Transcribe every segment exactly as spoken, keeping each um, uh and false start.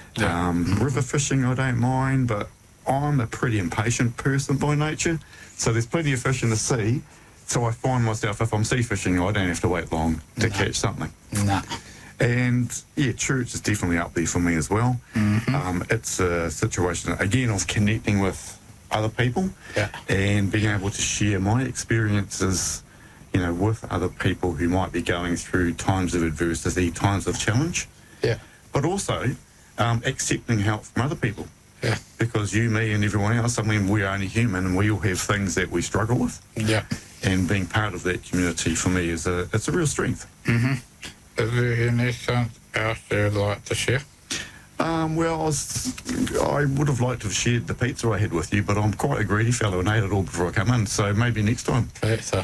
Yeah. Um, Mm-hmm. River fishing I don't mind, but I'm a pretty impatient person by nature, so there's plenty of fish in the sea, so I find myself, if I'm sea fishing, I don't have to wait long to No. catch something. No. And, yeah, church is definitely up there for me as well. Mm-hmm. Um, it's a situation, again, of connecting with other people Yeah. and being able to share my experiences, you know, with other people who might be going through times of adversity, times of challenge, Yeah. but also um, accepting help from other people. Yeah. Because you, me, and everyone else, I mean, we're only human and we all have things that we struggle with. Yeah. And being part of that community for me is a, it's a real strength. Mm-hmm. Is there anything else you'd like to share? Um, well, I, was, I would have liked to have shared the pizza I had with you, but I'm quite a greedy fellow and ate it all before I come in, so maybe next time. Pizza.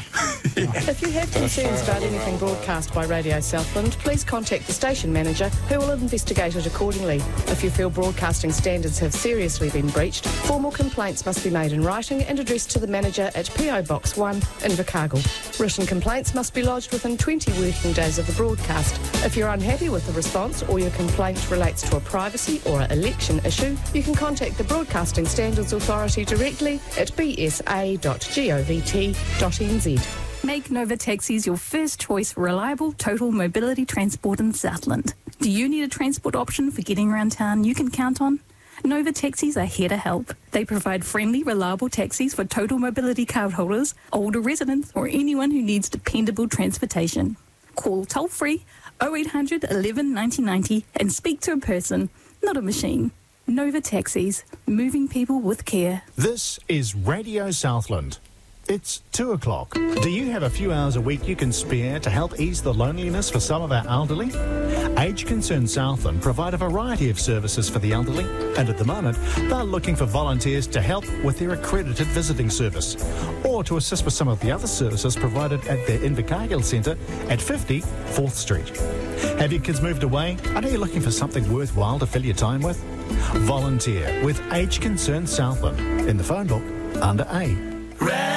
If you have concerns about anything broadcast by Radio Southland, please contact the station manager who will investigate it accordingly. If you feel broadcasting standards have seriously been breached, formal complaints must be made in writing and addressed to the manager at P O Box one, Invercargill. Written complaints must be lodged within twenty working days of the broadcast. If you're unhappy with the response or your complaint relates to a privacy or an election issue, you can contact the Broadcasting Standards Authority directly at b s a dot govt dot n z. Make Nova Taxis your first choice for reliable total mobility transport in Southland. Do you need a transport option for getting around town you can count on? Nova Taxis are here to help. They provide friendly, reliable taxis for total mobility cardholders, older residents, or anyone who needs dependable transportation. Call toll-free oh eight hundred, eleven, ninety, ninety and speak to a person, not a machine. Nova Taxis, moving people with care. This is Radio Southland. It's two o'clock. Do you have a few hours a week you can spare to help ease the loneliness for some of our elderly? Age Concern Southland provide a variety of services for the elderly, and at the moment they're looking for volunteers to help with their accredited visiting service, or to assist with some of the other services provided at their Invercargill Centre at fifty Fourth Street. Have your kids moved away? And are you looking for something worthwhile to fill your time with? Volunteer with Age Concern Southland in the phone book under A.